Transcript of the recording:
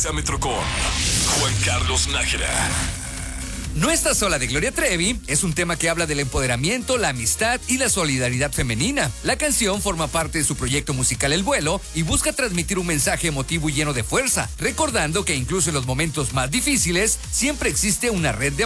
Exámetro con Juan Carlos Nájera. No estás sola de Gloria Trevi es un tema que habla del empoderamiento, la amistad y la solidaridad femenina. La canción forma parte de su proyecto musical El Vuelo y busca transmitir un mensaje emotivo y lleno de fuerza, recordando que incluso en los momentos más difíciles siempre existe una red de